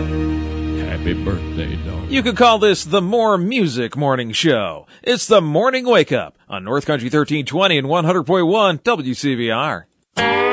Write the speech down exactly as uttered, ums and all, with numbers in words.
Happy birthday, dog. You could call this the More Music Morning Show. It's the Morning Wake Up on North Country thirteen twenty and one hundred point one W C V R.